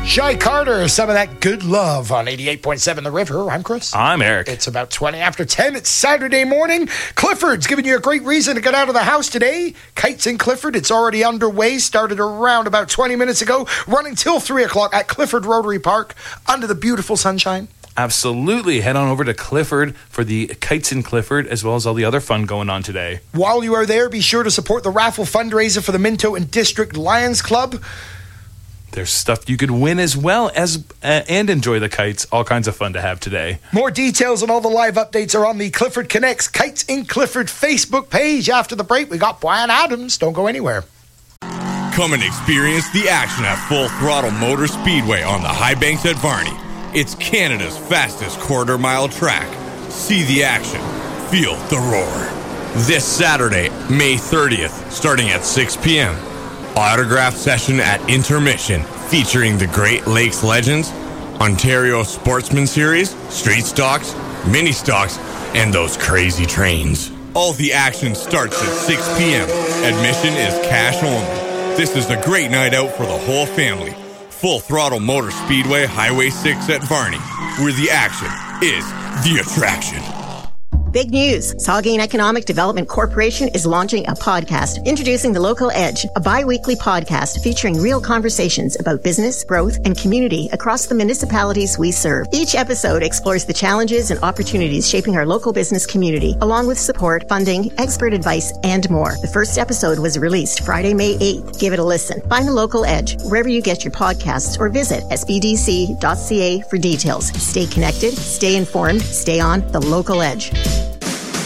Shy Carter, some of that good love on 88.7 The River. I'm Chris. I'm Eric. It's about 20 after 10. It's Saturday morning. Clifford's giving you a great reason to get out of the house today. Kites in Clifford, it's already underway. Started around about 20 minutes ago, running till 3 o'clock at Clifford Rotary Park under the beautiful sunshine. Absolutely. Head on over to Clifford for the Kites in Clifford, as well as all the other fun going on today. While you are there, be sure to support the raffle fundraiser for the Minto and District Lions Club. There's stuff you could win as well as and enjoy the kites. All kinds of fun to have today. More details and all the live updates are on the Clifford Connects Kites in Clifford Facebook page. After the break, we got Brian Adams. Don't go anywhere. Come and experience the action at Full Throttle Motor Speedway on the High Banks at Varney. It's Canada's fastest quarter-mile track. See the action. Feel the roar. This Saturday, May 30th, starting at 6 p.m. Autograph session at intermission featuring the Great Lakes Legends, Ontario Sportsman Series, Street Stocks, Mini Stocks, and those crazy trains. All the action starts at 6 p.m. Admission is cash only. This is a great night out for the whole family. Full Throttle Motor Speedway, Highway 6 at Varney, where the action is the attraction. Big news. Saugeen Economic Development Corporation is launching a podcast, Introducing the Local Edge, a bi-weekly podcast featuring real conversations about business, growth, and community across the municipalities we serve. Each episode explores the challenges and opportunities shaping our local business community, along with support, funding, expert advice, and more. The first episode was released Friday, May 8th. Give it a listen. Find the Local Edge wherever you get your podcasts or visit sbdc.ca for details. Stay connected, stay informed, stay on the Local Edge.